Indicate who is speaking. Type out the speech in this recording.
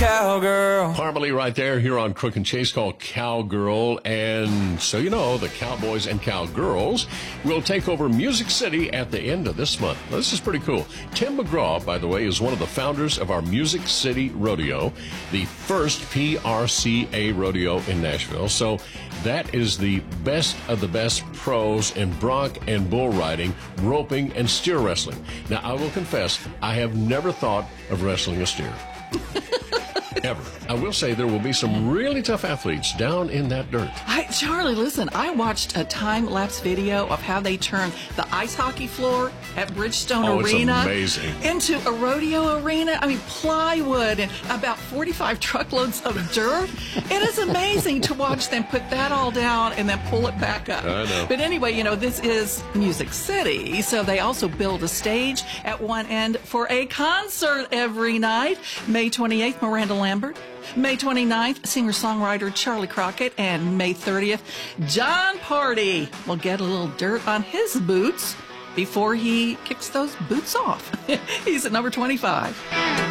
Speaker 1: cowgirl.
Speaker 2: Harmony right there here on Crook and Chase called Cowgirl. And so you know, the Cowboys and Cowgirls will take over Music City at the end of this month. Now, this is pretty cool. Tim McGraw, by the way, is one of the founders of our Music City Rodeo, the first PRCA rodeo in Nashville. So that is the best of the best pros in bronc and bull riding, roping, and steer wrestling. Now, I will confess, I have never thought of wrestling a steer. Ever. I will say there will be some really tough athletes down in that dirt.
Speaker 3: Charlie, listen, I watched a time-lapse video of how they turned the ice hockey floor at Bridgestone Arena into a rodeo arena. I mean, plywood and about 45 truckloads of dirt. It is amazing to watch them put that all down and then pull it back up.
Speaker 2: I know.
Speaker 3: But anyway, you know, this is Music City, so they also build a stage at one end for a concert every night. May 28th, Miranda Lambert. May 29th, singer-songwriter Charlie Crockett. And May 30th, John Party will get a little dirt on his boots before he kicks those boots off. He's at number 25.